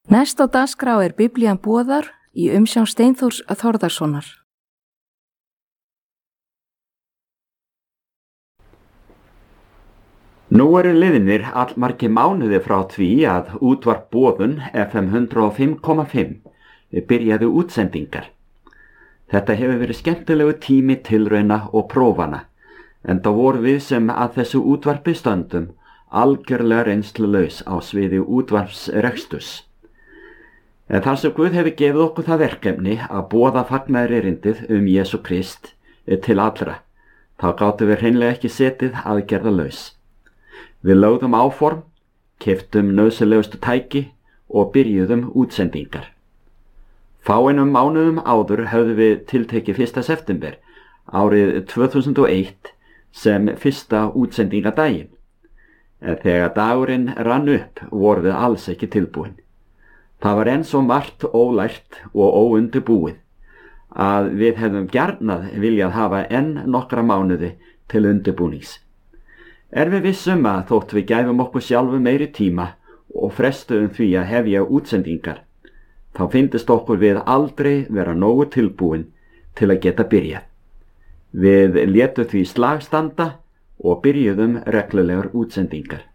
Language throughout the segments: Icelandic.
Næst á dagskrá Biblían boðar í umsjón Steinþórs Þórðarsonar. Nú eru liðnir allmargir mánuði frá því að útvarp Boðun FM 105,5 byrjaði útsendingar. Þetta hefur verið skemmtilegu tími tilrauna og prófana, enda voru við sem að þessu útvarpi stöndum algjörlega reynslulaus á sviði útvarpsreksturs. En þar sem Guð hefur gefið okkur það verkefni að boða fagnaðarerindið Jesú Krist til allra, þá gátum við hreinlega ekki setið aðgerðalaus. Við lögðum áform, keyptum nauðsynlegustu tæki og byrjuðum útsendingar. Fáeinum mánuðum áður höfðum við tiltekið 1. september árið 2001 sem fyrsta útsendingadaginn. En þegar dagurinn rann upp vorum við alls ekki tilbúin. Það var enn svo margt ólært og óundirbúið að við hefðum gjarnað viljað hafa enn nokkra mánuði til undirbúnings. Við vissum að þótt við gæfum okkur sjálfu meiri tíma og frestuðum því að hefja útsendingar, þá fyndist okkur við aldrei vera nógu tilbúin til að geta byrjað. Við létum því slagstanda og byrjuðum reglulegar útsendingar.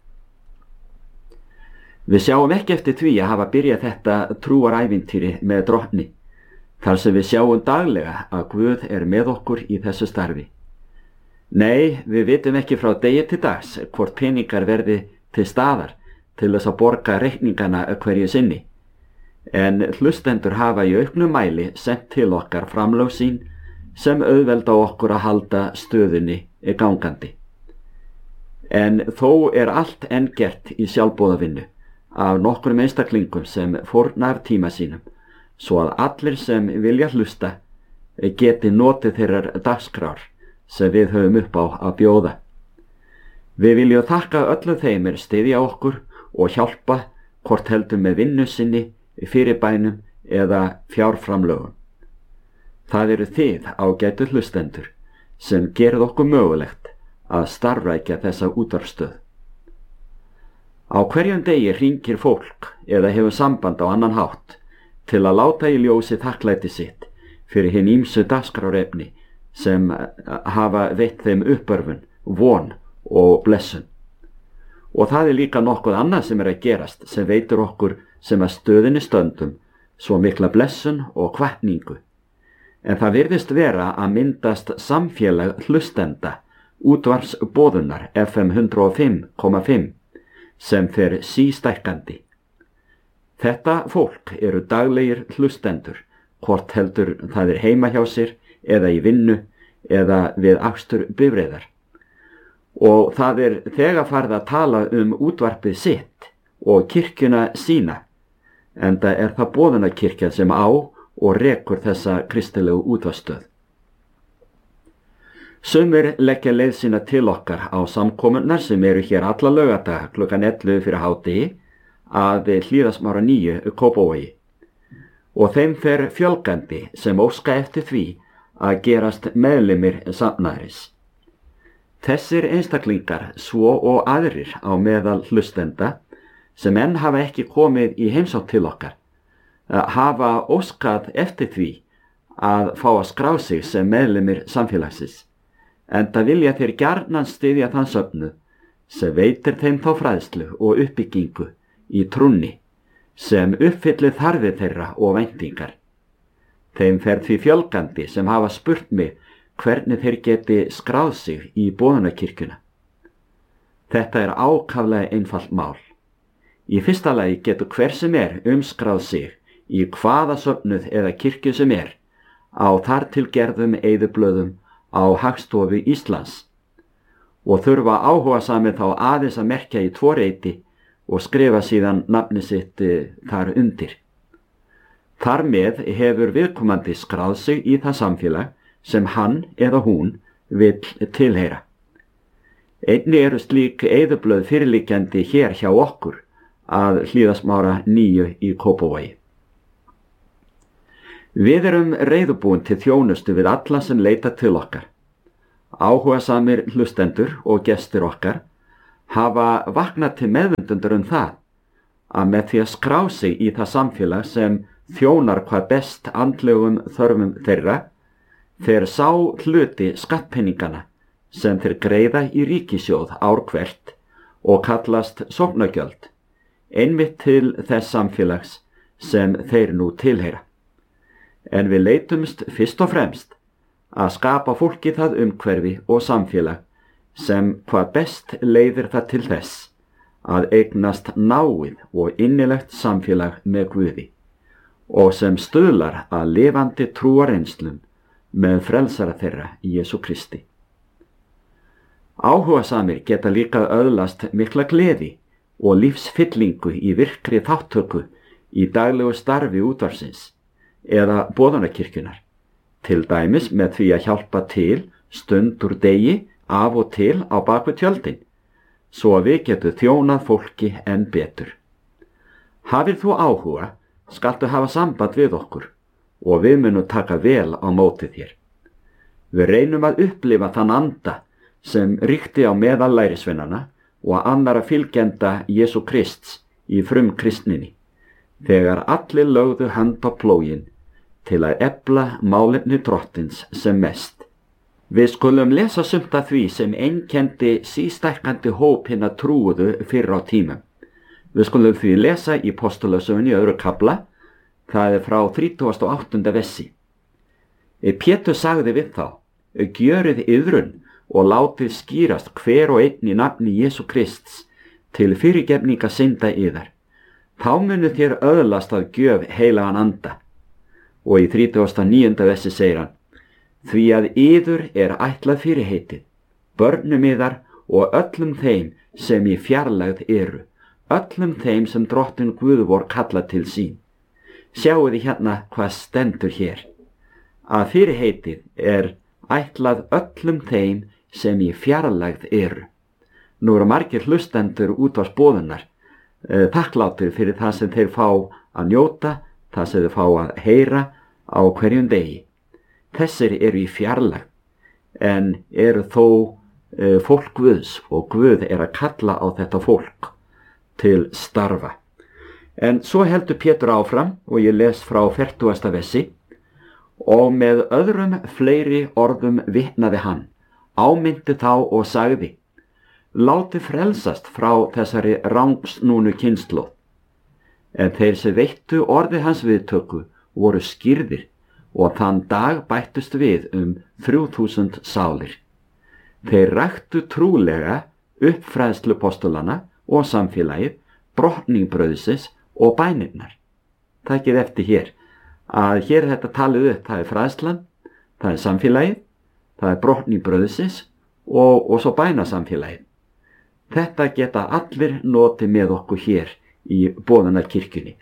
Við sjáum ekki eftir því að hafa byrjað þetta trúarævintýri með Drottni, þar sem við sjáum daglega að Guð með okkur í þessu starfi. Nei, við vitum ekki frá degi til dags hvort peningar verði til staðar til þess að borga reikningana hverju sinni, en hlustendur hafa í auknum mæli sent til okkar framlög sín sem auðvelda okkur að halda stöðunni gangandi. En þó allt enn gert í sjálfboðavinnu af nokkrum einstaklingum sem fórna af tíma sínum, svo að allir sem vilja hlusta geti notið þeirrar dagskrár sem við höfum upp á að bjóða. Við viljum þakka öllum þeim styðja okkur og hjálpa hvort heldur með vinnu sinni, fyrirbænum eða fjárframlögum. Það eru þið ágætu hlustendur sem gerð okkur mögulegt að starfrækja þessa útvarpsstöð. Á hverjum degi hringir fólk eða hefur samband á annan hátt til að láta í ljósi þakklæti sitt fyrir hin ýmsu dagskrárefni sem hafa veitt þeim uppörfun, von og blessun. Og það líka nokkuð annað sem að gerast sem veitir okkur sem að stöðinni stöndum svo mikla blessun og hvatningu. En það virðist vera að myndast samfélag hlustenda útvarps Boðunar FM 105,5 sem fer sístækkandi. Þetta fólk eru daglegir hlustendur, hvort heldur það heima hjá sér eða í vinnu eða við akstur bifreiðar. Og það þegar farið að tala útvarpið sitt og kirkjuna sína, enda það Boðunarkirkja sem á og rekur þessa kristilegu útvarpsstöð. Sumir leggja leið sína til okkar á samkomunnar sem eru hér alla laugardaga klukkan 11 fyrir hádegi að Hlíðasmára 9 Kópavogi. Og þeim fer fjölgandi sem óska eftir því að gerast meðlimir safnaðarins. Þessir einstaklingar svo og aðrir á meðal hlustenda sem enn hafa ekki komið í heimsókn til okkar hafa óskað eftir því að fá að skrá sig sem meðlimir samfélagsins. Enda vilja þeir gjarnan styðja þann söfnuð sem veitir þeim þá fræðslu og uppbyggingu í trúnni sem uppfyllir þarfir þeirra og væntingar. Þeim fer því fjölgandi sem hafa spurt mig hvernig þeir geti skráð sig í Boðunarkirkjuna. Þetta ákaflega einfalt mál. Í fyrsta lagi getur hver sem umskráð sig í hvaða söfnuð eða kirkju sem á þar til gerðum eyðublöðum á Hagstofu Íslands og þurfa áhugasamir þá aðeins að merkja í 2 reiti og skrifa síðan nafni sitt þar undir. Þar með hefur viðkomandi skráð sig í það samfélag sem hann eða hún vill tilheyra. Einnig eru slík eyðublöð fyrirliggjandi hér hjá okkur að Hlíðasmára 9 í Kópavogi. Við erum reiðubúin til þjónustu við alla sem leita til okkar. Áhugasamir hlustendur og gestir okkar hafa vaknað til meðvitundar það að með því að skrá sig í það samfélag sem þjónar hvað best andlegum þörfum þeirra, þeir sá hluti skattpenningana sem þeir greiða í ríkissjóð ár hvert og kallast sóknargjöld, einmitt til þess samfélags sem þeir nú tilheyra. En við leitumst fyrst og fremst að skapa fólki það umhverfi og samfélag sem hvað best leiðir það til þess að eignast náið og innilegt samfélag með Guði og sem stuðlar að lifandi trúarreynslum með frelsara þeirra í Jesú Kristi. Áhugasamir geta líka öðlast mikla gleði og lífsfyllingu í virkri þáttöku í daglegu starfi útvarpsins eða boðunarkirkjunar, til dæmis með því að hjálpa til stund úr degi af og til á bakvið tjöldin, svo að við getum þjónað fólki enn betur. Hafir þú áhuga, skaltu hafa samband við okkur og við munum taka vel á móti þér. Við reynum að upplifa þann anda sem ríkti á meðal lærisveinana og annara fylgjenda Jesú Krists í frumkristninni, þegar allir lögðu hönd á plóginn til að efla málefni Drottins sem mest. Við skulum lesa sumt af því sem einkenndi sístækkandi hóp hinna trúuðu fyrr á tímum. Við skulum því lesa í Postulasögunni í 2. kafla, það er frá 38. versi. Pétur sagði við þá, gjörið iðrun og látið skýrast hver og einn í nafni Jesú Krists til fyrirgefninga synda yðar. Þá munu þér öðlast að gjöf heilagan anda. Og í 39. versi segir hann, því að yður er ætlað fyrirheitið, börnum yðar og öllum þeim sem í fjarlægð eru, öllum þeim sem Drottinn Guð vor kalla til sín. Sjáuði hérna hvað stendur hér, að fyrirheitið er ætlað öllum þeim sem í fjarlægð eru. Nú eru margir hlustendur útvarpsboðunar þakklátir fyrir það sem þeir fá að njóta, það sem þeir fá að heyra á hverjum degi. Þessir eru í fjarlægð, en eru þó fólk Guðs og Guð er að kalla á þetta fólk til starfa. En svo heldur Pétur áfram og ég les frá 40. versi, og með öðrum fleiri orðum vitnaði hann, ámyndi þá og sagði, láti frelsast frá þessari rangsnúnu kynslóð. En þeir sem veittu orði hans viðtöku voru skírðir og þann dag bættust við 3000 sálir. Þeir ræktu trúlega uppfræðslu postulana og samfélagið, brotning brauðsins og bænirnar. Takið eftir hér, að hér er þetta talið upp, það er fræðslan, það er samfélagið, það er brotning brauðsins og svo bænasamfélagið. Þetta geta allir notið með okkur hér í boðunarkirkjunni.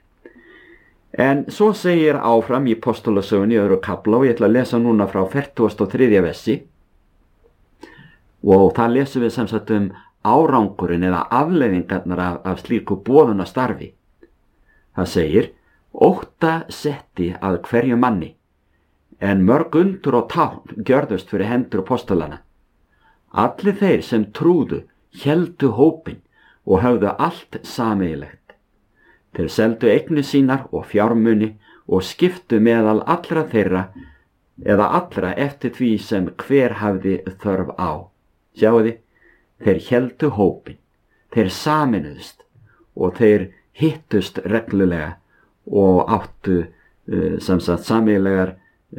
En svo segir áfram í Postulasögunni í 2. kafla og ég ætla að lesa núna frá 43. versi og það lesum við sem sagt árangurinn eða afleiðingarnar af slíku boðunarstarfi. Það segir, ótta setti að hverju manni, en mörg undur og tákn gjörðust fyrir hendur postulana. Allir þeir sem trúðu héldu hópinn og höfðu allt sameiginlegt. Þeir seldu eignir sínar og fjármuni og skiptu meðal allra þeirra eða allra eftir því sem hver hafði þörf á. Sjáuði, þeir héldu hópinn, þeir saminuðust og þeir hittust reglulega og áttu sameiginlegar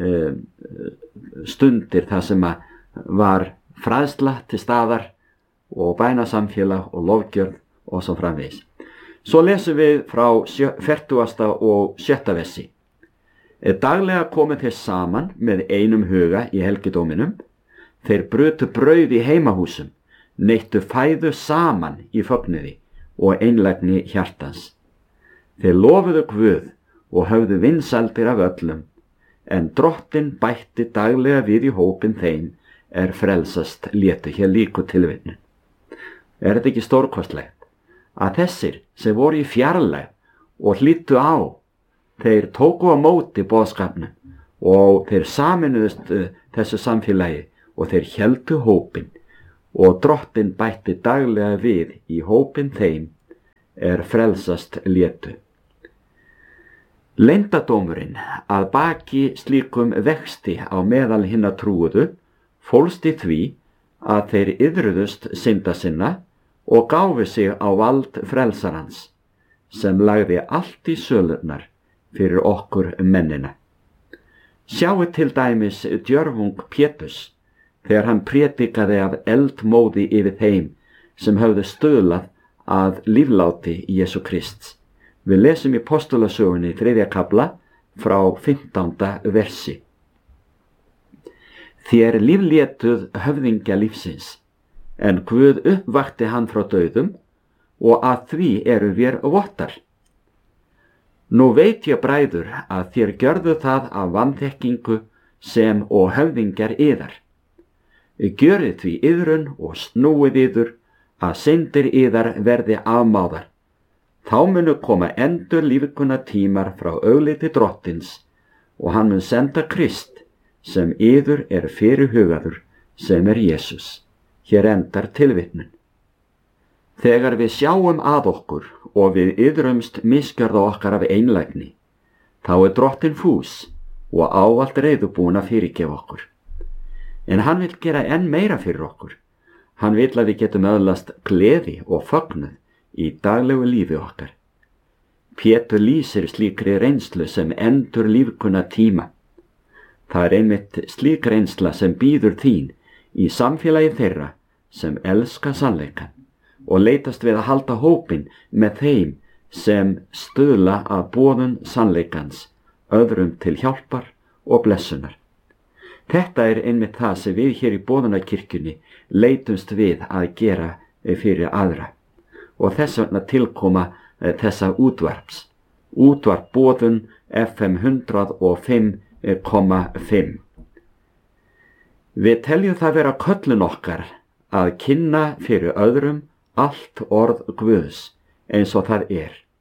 stundir þar sem var fræðsla til staðar og bænasamfélag og lofgjörð og svo framvegis. Svo lesum við frá 40. og 7. versi. Daglega komu þeir saman með einum huga í helgidóminum, þeir brutu brauð í heimahúsum, neittu fæðu saman í fögnuði og einlægni hjartans. Þeir lofuðu Guð og höfðu vinsældir af öllum, en Drottinn bætti daglega við í hópinn þeim frelsast létu hér líku tilvitnun. Er þetta ekki stórkostlegt? Að þessir sem voru í fjarlægð og hlýddu á, þeir tóku á móti boðskapnum og þeir saminuðust þessu samfélagi og þeir héldu hópinn og Drottinn bætti daglega við í hópinn þeim frelsast létu. Leyndardómurinn að baki slíkum vexti á meðal hinna trúuðu fólst í því að þeir iðruðust synda sinna og gáfu sig á vald frelsarans, sem lagði allt í sölurnar fyrir okkur mennina. Sjáu til dæmis djörfung Péturs, þegar hann prédikaði af eldmóði yfir þeim sem höfðu stuðlað að lífláti Jesú Krists. Við lesum í Postulasögunni 3. kafla frá 15. versi. Þér líflétuð höfðingja lífsins, en Guð uppvakti hann frá dauðum og að því eru vér vottar. Nú veit ég, bræður, að þér gjörðu það af vanþekkingu sem og höfðingjar yðar. Gjörið því yðrun og snúið yður að syndir yðar verði afmáðar. Þá munu koma endur lífguna tímar frá augliti Drottins og hann mun senda Krist sem yður fyrirhugaður, sem Jesús. Hér endar tilvitnun. Þegar við sjáum að okkur og við iðrumst misgjörða okkar af einlægni, þá Drottinn fús og ávallt reiðubúinn að fyrirgefa okkur. En hann vill gera enn meira fyrir okkur. Hann vill að við getum öðlast gleði og fögnuð í daglegu lífi okkar. Pétur lýsir slíkri reynslu sem endur lífguna tíma. Það einmitt slík reynsla sem bíður þín í samfélagi þeirra sem elska sannleikann og leitast við að halda hópinn með þeim sem stuðla að boðun sannleikans öðrum til hjálpar og blessunar. Þetta einmitt það sem við hér í Boðunarkirkjunni leitumst við að gera fyrir aðra. Og þess vegna tilkoma þessa útvarps. Útvarp Boðun FM 105,5. Við teljum það vera köllun okkar að kynna fyrir öðrum allt orð Guðs eins og það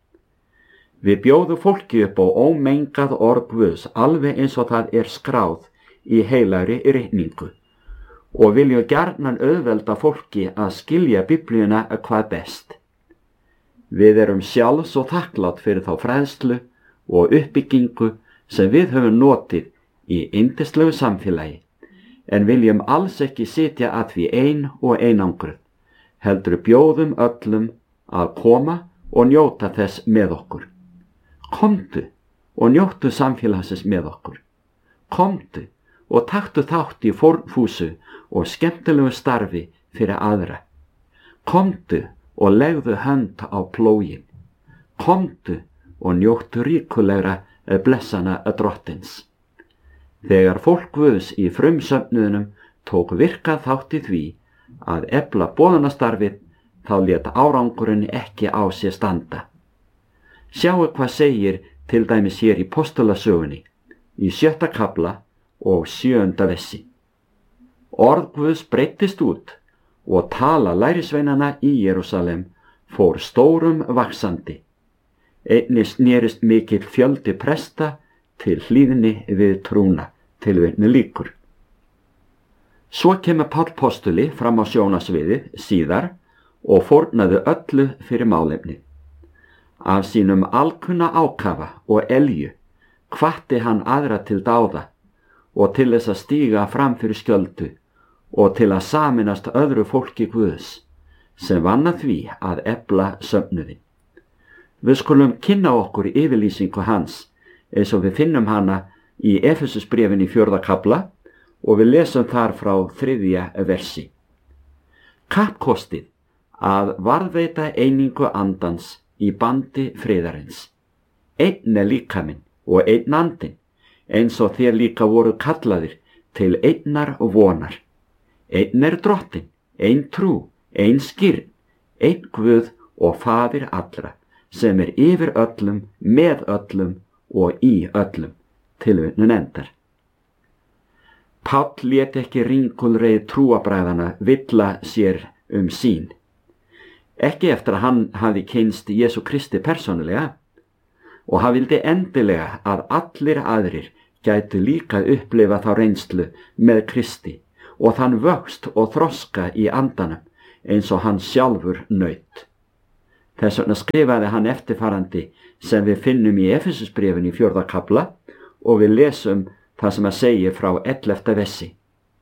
Við bjóðum fólki upp á ómengað orð Guðs alveg eins og það skráð í heilagri ritningu og viljum gjarnan auðvelda fólki að skilja Biblíuna hvað best. Við erum sjálfs og þakklátt fyrir þá fræðslu og uppbyggingu sem við höfum notið í yndislegu samfélagi, en viljum alls ekki sitja að því ein og einangruð, heldur bjóðum öllum að koma og njóta þess með okkur. Komdu og njóttu samfélagsins með okkur. Komdu og taktu þátt í fórnfúsu og skemmtilegu starfi fyrir aðra. Komdu og legðu hönd á plógin. Komdu og njóttu ríkulegra blessana Drottins. Þegar fólk Guðs í frumsöfnuðinum tók virkað þátt í því að efla boðunastarfið, þá lét árangurinn ekki á sér standa. Sjáu hvað segir til dæmis hér í Postulasögunni, í 7. kafla og 7. versi. Orð Guðs breiddist út og tala lærisveinana í Jerúsalem fór stórum vaxandi. Einnig snerist mikill fjöldi presta til hlýðni við trúna, tilvitnun lýkur. Svo kemur Páll postuli fram á sjónasviðið síðar og fórnaði öllu fyrir málefni. Af sínum alkunna ákafa og elju hvatti hann aðra til dáða og til þess að stíga fram fyrir skjöldu og til að sameinast öðru fólki Guðs sem vann að því að efla söfnuðinn. Við skulum kynna okkur yfirlýsingu hans eins og við finnum hana í Efesusbréfinu í 4. kafla og við lesum þar frá 3. versi. Kappkostið að varðveita einingu andans í bandi friðarins. Einn líkaminn og einn andinn, eins og þér líka voru kallaðir til einnar vonar. Einn Drottinn, ein trú, ein skírn, einn Guð og Faðir allra, sem yfir öllum, með öllum og í öllum. Tilvitnun endar. Páll lét ekki ringulreið trúabræðana villa sér sín. Ekki eftir að hann hafi kynnst Jesú Kristi persónulega, og hann vildi endilega að allir aðrir gætu líka upplifa þá reynslu með Kristi og þann vöxt og þroska í andanum eins og hann sjálfur naut. Þess vegna skrifaði hann eftirfarandi sem við finnum í Efesusbréfinu í 4. kafla og við lesum það sem að segja frá 11. versi.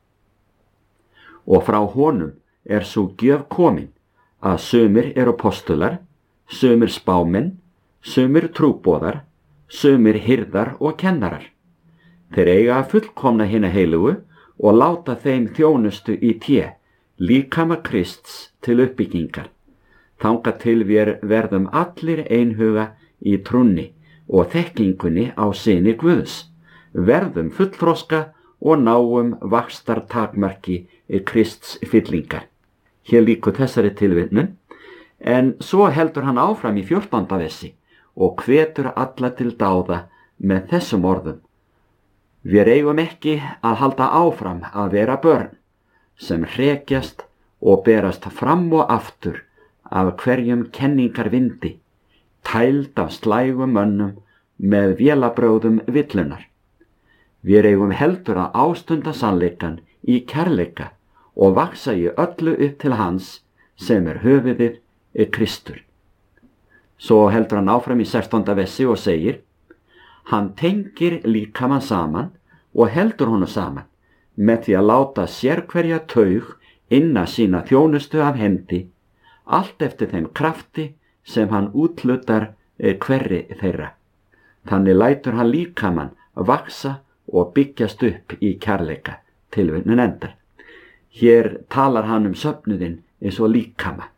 Og frá honum svo gjöf komin að sumir eru apostolar, sumir spámenn, sumir trúboðar, sumir hirðar og kennarar. Þeir eiga að fullkomna hina heilugu og láta þeim þjónustu í té, líkama Krists til uppbyggingar. Þangað til við verðum allir einhuga í trúnni og þekkingunni á syni Guðs, verðum fullþroska og náum vaxtartakmarki Krists fyllingar. Hér lýkur þessari tilvitnun, en svo heldur hann áfram í 14. versi og hvetur alla til dáða með þessum orðum. Við eigum ekki að halda áfram að vera börn sem hrekjast og berast fram og aftur af hverjum kenningar vindi, tæld af slægum mönnum með vélabrögðum villunar. Við eigum heldur að ástunda sannleikann í kærleika og vaksa í öllu upp til hans sem höfuðið Kristur. Svo heldur hann áfram í 16. versi og segir, hann tengir líkamann saman og heldur honum saman með því að láta sérhverja taug inna sína þjónustu af hendi, allt eftir þeim krafti sem hann útlutar hverri þeirra. Þannig lætur hann líkamann vaksa og byggjast upp í kærleika. Tilvitnun endar. Hér talar hann söfnuðinn eins og líkama.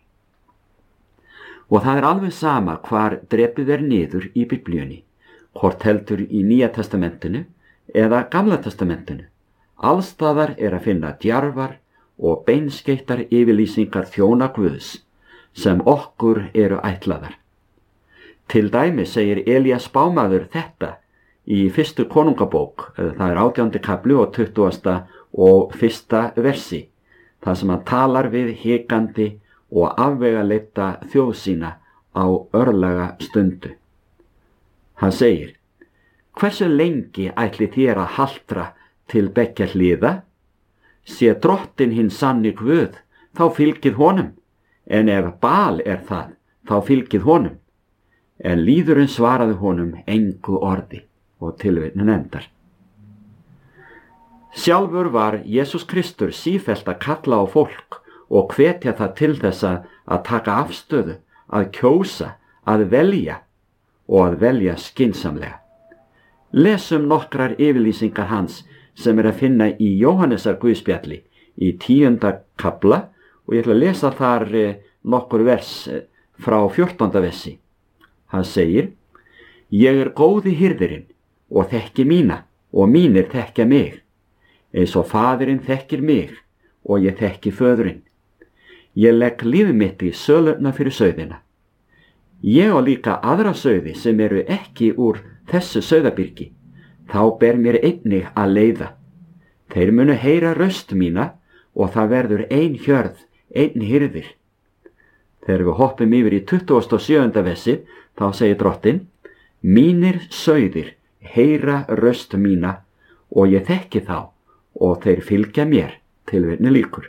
Og það alveg sama hvar drepið niður í Biblíunni, hvort heldur í Nýja testamentinu eða Gamla testamentinu. Allstaðar að finna djarfar og beinskeittar yfirlýsingar þjóna Guðs sem okkur eru ætlaðar. Til dæmi segir Elías spámaður þetta í 1. konungabók, það 18. kafli og 20. og 1. versi, þar sem hann talar við hikandi og afvegaleita þjóð sína á örlaga stundu. Hann segir, hversu lengi ætli þér að haltra til beggja hliða? Sé drottinn hinn sanni Guð, þá fylgið honum, en ef Baal það, þá fylgið honum. En lýðurinn svaraði honum engu orði, og tilvitnun endar. Sjálfur var Jesús Kristur sífellt að kalla á fólk og hvetja það til þess að taka afstöðu, að kjósa, að velja og að velja skynsamlega. Lesum nokkrar yfirlýsingar hans sem að finna í Jóhannesar Guðspjalli í 10. kafla og ég ætla að lesa þar nokkur vers frá 14. versi. Hann segir, ég góði hirðirinn og þekki mína og mínir þekkja mig, eins og faðirinn þekkir mig og ég þekki föðurinn. Ég legg líf mitt í sölurna fyrir sauðina. Ég og líka aðra sauði sem eru ekki úr þessu sauðabyrgi, þá ber mér einnig að leiða. Þeir munu heyra röst mína og það verður ein hjörð, ein hirðir. Þegar við hoppum yfir í 27. versi, þá segir drottinn, mínir sauðir heyra röst mína og ég þekki þá og þeir fylgja mér, tilvitnun lýkur.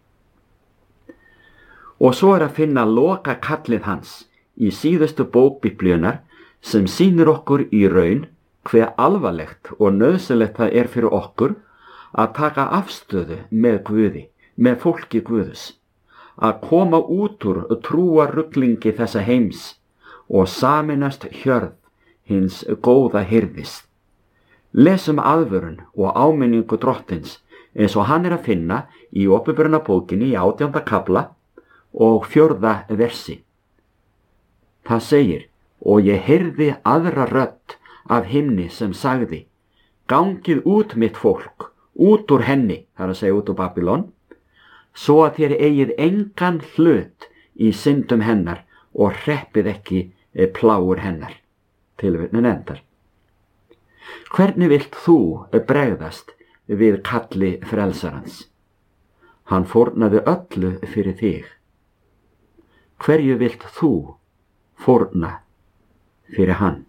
Og svo að finna loka kallið hans í síðustu bók Biblíunnar sem sýnir okkur í raun hve alvarlegt og nauðsynlegt það fyrir okkur að taka afstöðu með Guði, með fólki Guðs, að koma út úr trúarruglingi þessa heims og sameinast hjörð hins góða hirðis. Lesum aðvörun og áminningu drottins eins og hann að finna í Opinberunarbókinni í 18. kafla og 4. versi. Það segir, og ég heyrði aðra rödd af himni sem sagði, gangið út mitt fólk, út úr henni, það að segja út úr Babylon, svo að þér eigið engan hlut í syndum hennar og hreppið ekki plágur hennar. Tilvitnun endar. Hvernig vilt þú bregðast við kalli frelsarans? Hann fórnaði öllu fyrir þig. Hverju vilt þú fórna fyrir hann?